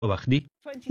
وخت دی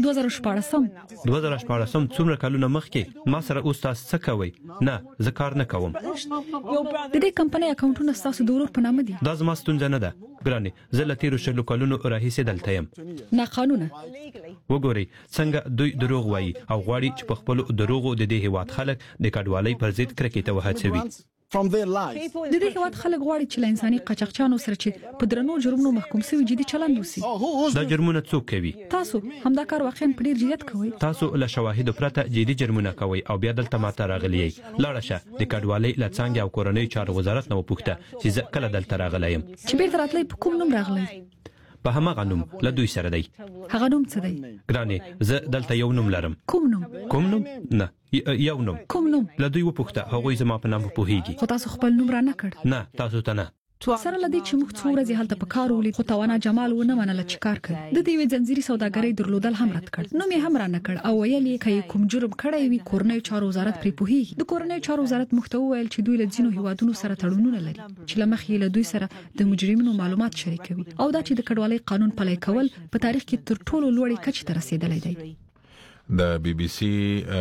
2014 څومره کلونه مخکې ما سره اوس تاسو څه کوئ؟ نه زه کار نه کوم. د دې کمپنۍ اکاونټونه ستاسو د ورور په نامه دي؟ دا زما ستونزه نه ده ګرانې، زه له تیرو 20 کلونو راهیسې دلته یم. ناقانونه وګورئ څنګه دوی دروغ وایي او غواړي چې په خپلو دروغو د دې هیواد خلک د کډوالۍ پر ضد کرکې ته وهڅوي. د دې هیواد خلک غواړي چې له انساني قاچاقچیانو سره چې په درنو جرمونو محکوم شوي جدي چلند وشي. دا جرمونه څوک کوي؟ تاسو همدا کار واقعا په ډیر جديت کوئ. تاسو له شواهدو پرته جدي جرمونه کوي او بیا دلته ماته راغلی یې. لاړه شه د کډوالۍ له څانګې او کورنۍ چارو وزارت نه وپوښته چې زه کله دلته راغلی یم. چې بیرته راتلی په کوم نوم راغلی؟ په هماغه نوم له دوی سره دی. هغه نوم څه دی؟ ګرانې زه دلته یو نوم لرم. کوم نوم؟ نه یو نوم. کوم نوم؟ له دوی وپوښته، هغوی زما په نام پوهیږي. خو تاسو خپل نوم را نه کړ؟ نه تاسو ته نه. سره لدی چې موږ څو ورځې هلته په کار ولید، خو توانا جمال ونه منله چې کار کوي. د دې ځنځيري سوداګرۍ درلودل هم رد کړ. نو مې هم را نه کړ او ویل یې کای کوم جرم کړی وي کورنۍ چارو وزارت پرې پوهیږي. د کورنۍ چارو وزارت مخته ویل چې دوی له ځینو هیوادونو سره تړونونه لري چې لمخې له دوی سره د مجرمینو معلومات شریکوي او دا چې د کډوالۍ قانون پلي کول په تاریخ کې تر ټولو لوړې کچې ته رسیدلی دی. د بي بي سي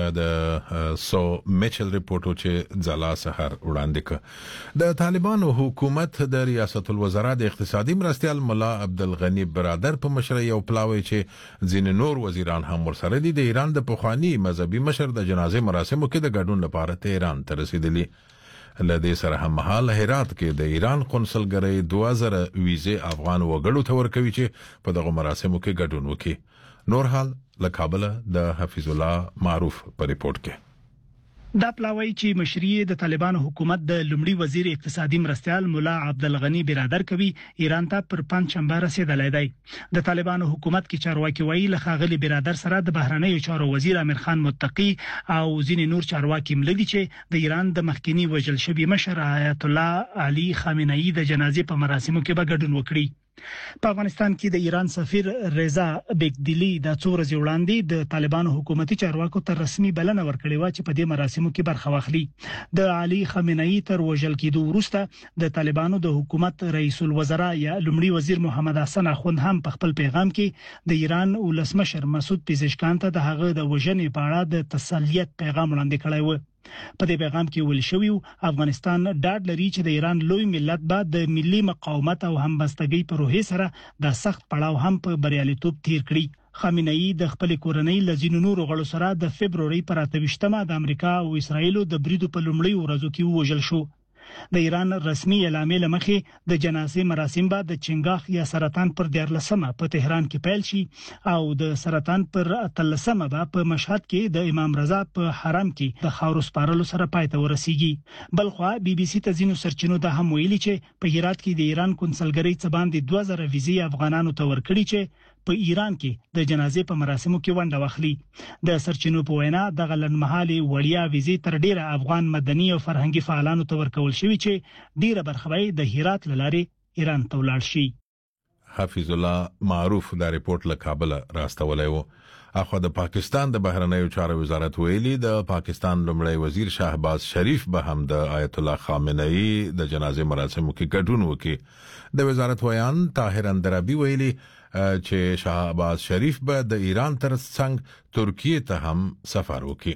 د سو میچل ریپورټو چې ځلا سحر وړاندې ک د طالبانو حکومت د ریاست الوزرا د اقتصادي مرستيال مولا عبدالغنی برادر په مشر یو پلاوی چې ځین نور وزیران هم ورسره دي د ایران د پخوانی مذهبي مشر د جنازې مراسمو کې د ګډون لپاره تهران ته رسیدلی. لدې سره هم مهال هرات کې د ایران قونسلګرۍ 2000 ویزه افغان وګړو ته ورکوي چې په دغه مراسمو کې ګډون وکړي. نور حال له کابل د حفیظ الله معروف په ریپورت کې. دا پلاوی چې مشري د طالبانو حکومت د لومړي وزیر اقتصادي مرستيال مولا عبدالغنی برادر کوي ایران ته پر پنځشنبه رسیدلی دی. د طالبانو حکومت کې چارواکي وایي له ښاغلي برادر سره د بهرنیو چارو وزیر امیر خان متقی او ځینې نور چارواکي ملدي چې د ایران د مخکنی وژل شوی مشر آیت الله علي خامنه‌ای د جنازې په مراسمو کې به ګډون وکړي. په افغانستان کې د ایران سفیر رضا بیگدلی د څو ورځې وړاندې د طالبانو حکومتي چارواکو ته رسمي بلنه ورکړې و چې په دې مراسمو کې برخه واخلي. د علي خامنه‌ای تر وژل کېدو وروسته د طالبانو د حکومت رئیس الوزرا یا لومړي وزیر محمد حسن اخوند هم په خپل پیغام کې د ایران ولسمشر مسعود پزشکان ته د هغه د وژنې په اړه د تسلیت پیغام وړاندې کړی و. په دې پیغام کې ویل شوی افغانستان ډاډ لري چې د ایران لوی ملت به د ملي مقاومت او همبستګۍ په روحیه سره د سخت پړاو هم په بریالیتوب تیر کړي. خامنه‌ای د خپل کورنۍ لزینو نور غړو سره د فبرवरी پر 28مه د امریکا او اسرایل د بریدو په لومړی ورځو کې وژل شو. د ایران رسمي اعلامیه لمخې د جنازې مراسم به د چنګاخ یا سرطان پر 14مه په تهران کې پیل شي او د سرطان پر 13مه به په مشهد کې د امام رضا په حرم کې د خاورو سپارلو سره پای ته ورسیږي. بلخوا بي بي سي ته ځینو سرچینو د هم ویلي چې په هرات کې د ایران قونسلګرۍ څخه باندې 2000 ویزې افغانانو ته ورکړي چې په ایران کې د جنازې په مراسمو کې ونډه واخلي. د سرچینو په وینا د غلنمحالي وړیا ویزې تر ډیره افغان مدني او فرهنګي فعالانو ته ورکول شوی چې ډیره برخه د هرات لاري ایران ته ولاړ شي. حفیظ الله معروف دا ریپورت له کابل راستولای وو. اخو د پاکستان د بهرنیو چارو وزارت ویلي د پاکستان لومړی وزیر شهباز شریف به هم د آیت الله خامنه‌ای د جنازې مراسمو کې ګډون وکړي. د وزارت ویان طاهر اندرابي ویلي چې شهباز شریف به د ایران ترڅنګ ترکیه ته هم سفر وکړي.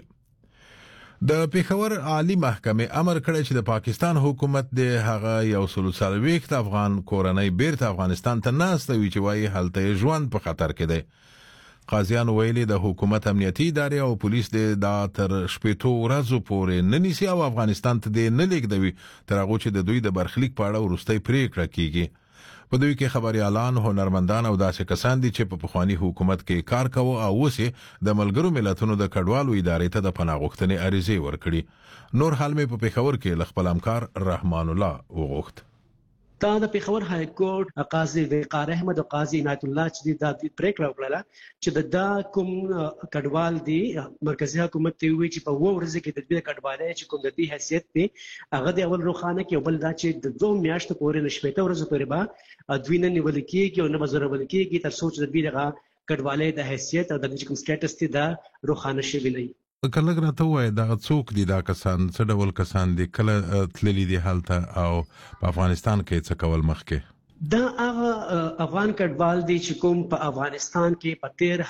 د پیښور عالی محکمه امر کړی چې د پاکستان حکومت د هغه 140 افغان کورنۍ بیرته افغانستان ته نه استوي چې وايي هلته ژوند په خطر کې دی. قاضیان ویلي د حکومت امنیتي ادارې او پولیس د تر شپېتو ورځو پورې نه نیسي او افغانستان ته د نه لیږدوي تر هغه چې د دوی د برخلیک په اړه وروستۍ پریکړه کیږي. په دوی کې خبريالان، هنرمندان او داسې کسان دي چې په پخوانی حکومت کې کار کوي او اوس د ملګرو ملتونو د کډوالو ادارې ته د پناه غوښتنې عریضې ورکړي. نور حال مې په پیښور کې خپل همکار رحمان الله وغوښت. دا د پیښور های کورټ قاضي وقار احمد او قاضي عنایت الله چې د پریکړه وکړه چې د کوم کډوال دی مرکزی حکومت ته وی چې په ورځ کې د دې کډوالۍ چې کوم د دې حیثیت دی هغه د اول روخانه کې بل دا چې د 2 میاشتو پورې نشپېته ورځې پورې به ادوینه نیول کېږي او نه بزره ول کېږي تر څو چې د دې کډوالۍ د حیثیت او د کوم سټیټس دی دا روخانه شوی نه. کله راته وای دا څوک دي دا کسان څه ډول کسان دي کله تللی دي حالته او په افغانستان کې څه کول مخکې؟ دا هغه افغان کډوال دي چې کوم په افغانستان کې په 13